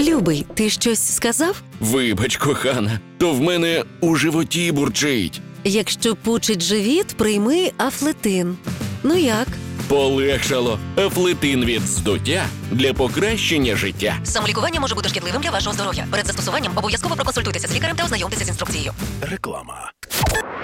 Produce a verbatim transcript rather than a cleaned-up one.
Любий, ти щось сказав? Вибач, кохана, то в мене у животі бурчить. Якщо пучить живіт, прийми Афлетин. Ну як? Полегшало. Афлетин від здуття для покращення життя. Самолікування може бути шкідливим для вашого здоров'я. Перед застосуванням обов'язково проконсультуйтеся з лікарем та ознайомтеся з інструкцією. Реклама.